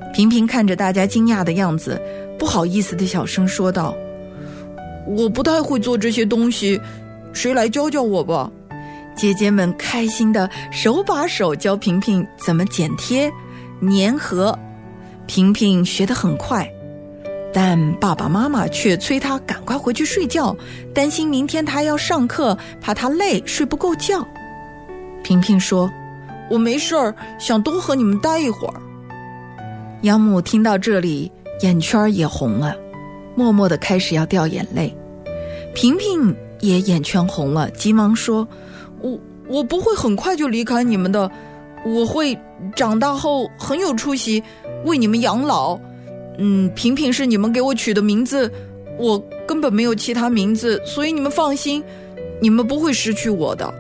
平平看着大家惊讶的样子，不好意思的小声说道：我不太会做这些东西，谁来教教我吧。姐姐们开心的手把手教平平怎么剪贴、粘合。平平学得很快，但爸爸妈妈却催他赶快回去睡觉，担心明天他要上课，怕他累睡不够觉。平平说：我没事儿，想多和你们待一会儿。养母听到这里，眼圈也红了，默默地开始要掉眼泪。平平也眼圈红了，急忙说：我不会很快就离开你们的，我会长大后很有出息，为你们养老。平平是你们给我取的名字，我根本没有其他名字，所以你们放心，你们不会失去我的。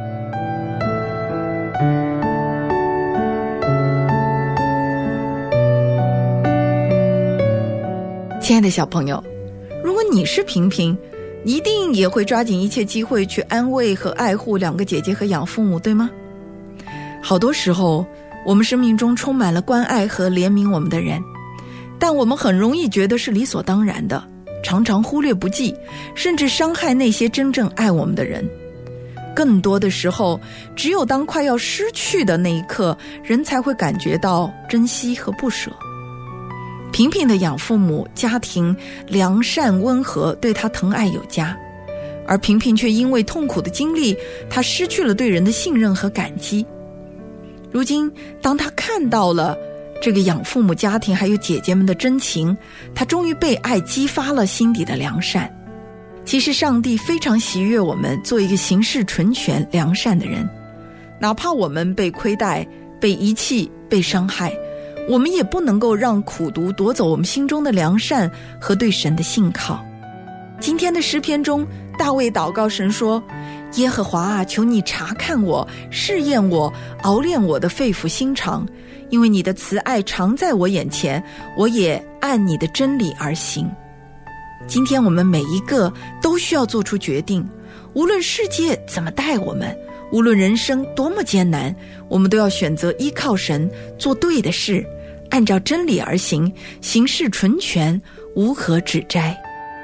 亲爱的小朋友，如果你是平平，一定也会抓紧一切机会去安慰和爱护两个姐姐和养父母，对吗？好多时候，我们生命中充满了关爱和怜悯我们的人，但我们很容易觉得是理所当然的，常常忽略不计，甚至伤害那些真正爱我们的人。更多的时候，只有当快要失去的那一刻，人才会感觉到珍惜和不舍。平平的养父母家庭良善温和，对他疼爱有加，而平平却因为痛苦的经历，他失去了对人的信任和感激。如今当他看到了这个养父母家庭还有姐姐们的真情，他终于被爱激发了心底的良善。其实上帝非常喜悦我们做一个行事纯全良善的人，哪怕我们被亏待、被遗弃、被伤害，我们也不能够让苦毒夺走我们心中的良善和对神的信靠。今天的诗篇中，大卫祷告神说：耶和华啊，求你查看我，试验我，熬炼我的肺腑心肠，因为你的慈爱常在我眼前，我也按你的真理而行。今天我们每一个都需要做出决定，无论世界怎么待我们，无论人生多么艰难，我们都要选择依靠神，做对的事，按照真理而行，行事纯全，无可指摘。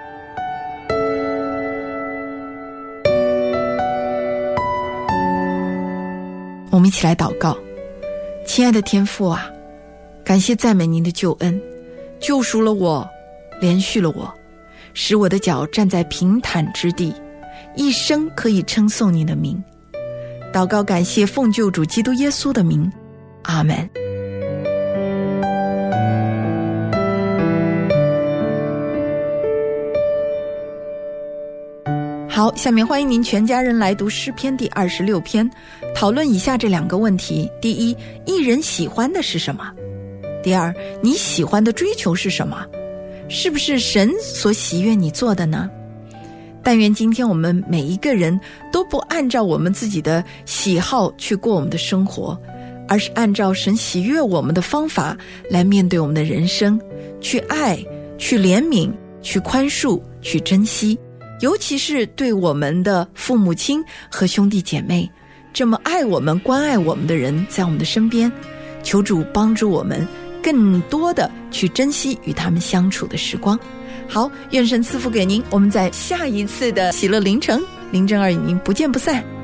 我们一起来祷告。亲爱的天父啊，感谢赞美您的救恩，救赎了我，连续了我，使我的脚站在平坦之地，一生可以称颂你的名。祷告感谢奉救主基督耶稣的名，阿们。好，下面欢迎您全家人来读诗篇第26篇，讨论以下这2个问题。第一，一人喜欢的是什么？第二，你喜欢的追求是什么？是不是神所喜悦你做的呢？但愿今天我们每一个人都不按照我们自己的喜好去过我们的生活，而是按照神喜悦我们的方法来面对我们的人生，去爱，去怜悯，去宽恕，去珍惜，尤其是对我们的父母亲和兄弟姐妹，这么爱我们关爱我们的人在我们的身边，求主帮助我们更多的去珍惜与他们相处的时光。好，愿神赐福给您，我们在下一次的喜乐凌晨，林正儿与您不见不散。